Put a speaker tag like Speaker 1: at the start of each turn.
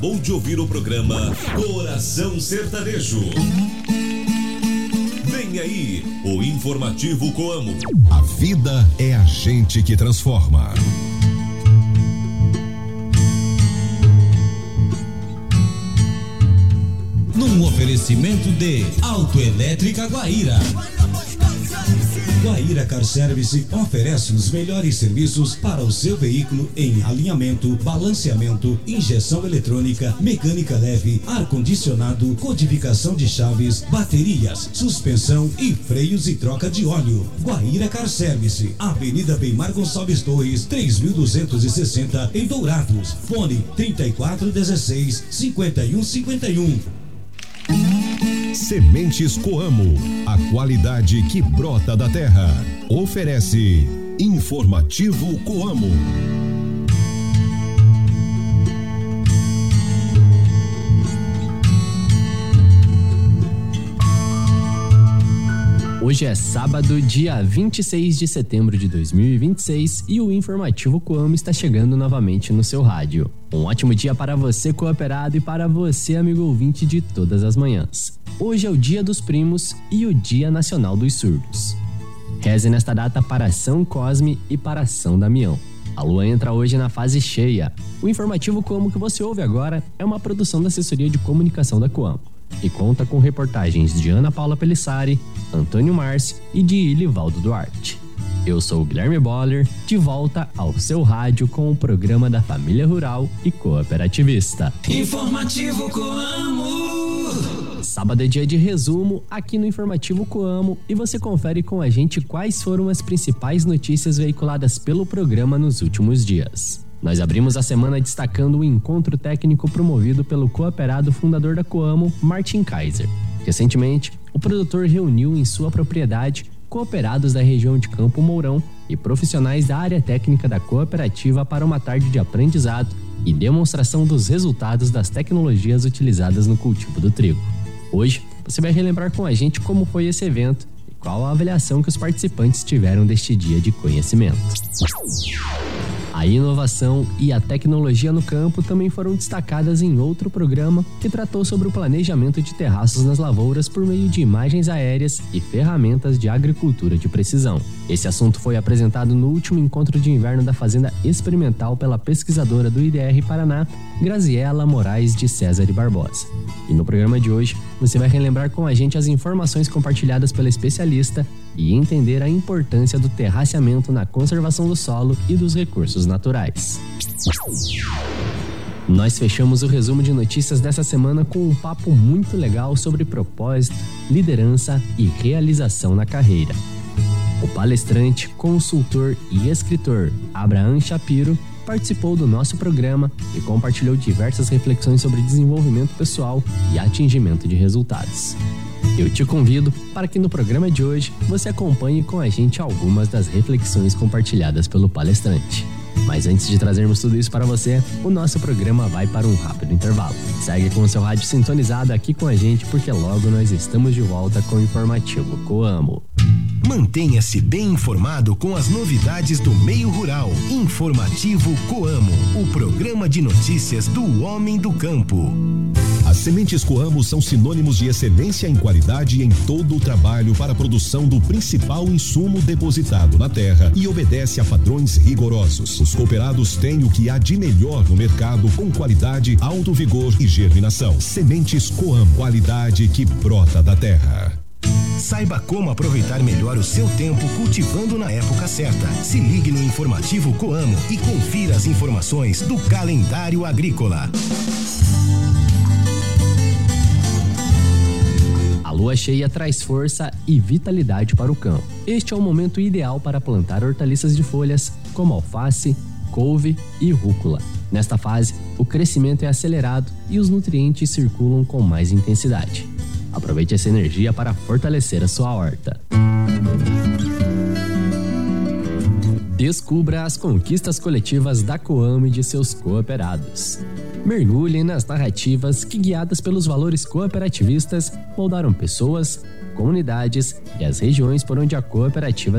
Speaker 1: acabou de ouvir o programa Coração Sertanejo. Vem aí o Informativo Coamo.
Speaker 2: A vida é a gente que transforma.
Speaker 3: Num oferecimento de Autoelétrica Guaíra. Guaíra Car Service oferece os melhores serviços para o seu veículo em alinhamento, balanceamento, injeção eletrônica, mecânica leve, ar-condicionado, codificação de chaves, baterias, suspensão e freios e troca de óleo. Guaíra Car Service, Avenida Beimar Gonçalves Torres, 3260 em Dourados. Fone 3416-5151.
Speaker 2: Sementes Coamo, a qualidade que brota da terra. Oferece Informativo Coamo.
Speaker 4: Hoje é sábado, dia 26 de setembro de 2026 e o Informativo Coamo está chegando novamente no seu rádio. Um ótimo dia para você, cooperado, e para você, amigo ouvinte de todas as manhãs. Hoje é o Dia dos Primos e o Dia Nacional dos Surdos. Reze nesta data para São Cosme e para São Damião. A lua entra hoje na fase cheia. O Informativo Coamo que você ouve agora é uma produção da Assessoria de Comunicação da Coamo e conta com reportagens de Ana Paula Pelissari, Antônio Marci e de Ilivaldo Duarte. Eu sou o Guilherme Boller, de volta ao seu rádio com o programa da família rural e cooperativista.
Speaker 3: Informativo Coamo.
Speaker 4: Sábado é dia de resumo aqui no Informativo Coamo e você confere com a gente quais foram as principais notícias veiculadas pelo programa nos últimos dias. Nós abrimos a semana destacando o encontro técnico promovido pelo cooperado fundador da Coamo, Martin Kaiser. Recentemente, o produtor reuniu em sua propriedade cooperados da região de Campo Mourão e profissionais da área técnica da cooperativa para uma tarde de aprendizado e demonstração dos resultados das tecnologias utilizadas no cultivo do trigo. Hoje, você vai relembrar com a gente como foi esse evento e qual a avaliação que os participantes tiveram deste dia de conhecimento. A inovação e a tecnologia no campo também foram destacadas em outro programa que tratou sobre o planejamento de terraços nas lavouras por meio de imagens aéreas e ferramentas de agricultura de precisão. Esse assunto foi apresentado no último encontro de inverno da Fazenda Experimental pela pesquisadora do IDR Paraná, Graziela Moraes de César e Barbosa. E no programa de hoje, você vai relembrar com a gente as informações compartilhadas pela especialista e entender a importância do terraceamento na conservação do solo e dos recursos naturais. Nós fechamos o resumo de notícias dessa semana com um papo muito legal sobre propósito, liderança e realização na carreira. O palestrante, consultor e escritor Abraham Shapiro participou do nosso programa e compartilhou diversas reflexões sobre desenvolvimento pessoal e atingimento de resultados. Eu te convido para que no programa de hoje você acompanhe com a gente algumas das reflexões compartilhadas pelo palestrante. Mas antes de trazermos tudo isso para você, o nosso programa vai para um rápido intervalo. Segue com o seu rádio sintonizado aqui com a gente, porque logo nós estamos de volta com o Informativo Coamo.
Speaker 2: Mantenha-se bem informado com as novidades do meio rural. Informativo Coamo, o programa de notícias do homem do campo. As sementes Coamo são sinônimos de excelência em qualidade e em todo o trabalho para a produção do principal insumo depositado na terra e obedece a padrões rigorosos. Os cooperados têm o que há de melhor no mercado com qualidade, alto vigor e germinação. Sementes Coamo, qualidade que brota da terra. Saiba como aproveitar melhor o seu tempo cultivando na época certa. Se ligue no Informativo Coamo e confira as informações do calendário agrícola.
Speaker 4: A lua cheia traz força e vitalidade para o campo. Este é o momento ideal para plantar hortaliças de folhas, como alface, couve e rúcula. Nesta fase, o crescimento é acelerado e os nutrientes circulam com mais intensidade. Aproveite essa energia para fortalecer a sua horta. Descubra as conquistas coletivas da Coamo e de seus cooperados. Mergulhem nas narrativas que, guiadas pelos valores cooperativistas, moldaram pessoas, comunidades e as regiões por onde a cooperativa